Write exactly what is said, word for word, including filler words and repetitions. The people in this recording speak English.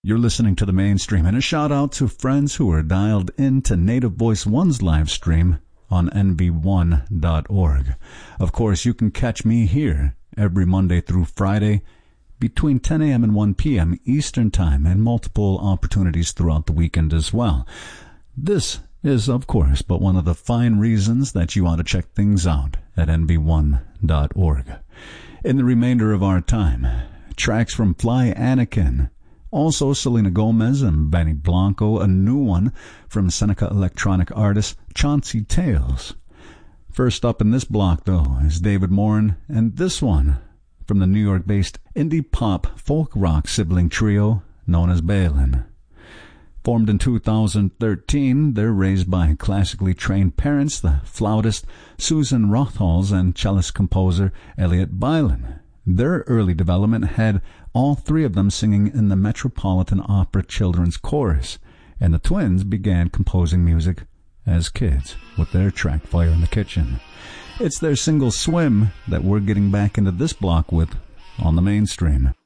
You're listening to the Mainstream, and a shout out to friends who are dialed into Native Voice One's live stream on N B one dot org. Of course, you can catch me here every Monday through Friday between ten a.m. and one p.m. Eastern Time, and multiple opportunities throughout the weekend as well. This is, of course, but one of the fine reasons that you ought to check things out at N B one dot org. In the remainder of our time, tracks from Fly Anakin, also Selena Gomez and Benny Blanco, a new one from Seneca electronic artist Chauncey Tales. First up in this block, though, is David Morin, and this one from the New York-based indie pop folk rock sibling trio known as Balin. Formed in two thousand thirteen, they're raised by classically trained parents, the flautist Susan Rothhals and cellist composer Elliot Bylan. Their early development had all three of them singing in the Metropolitan Opera Children's Chorus, and the twins began composing music as kids with their track Fire in the Kitchen. It's their single Swim that we're getting back into this block with on the Mainstream.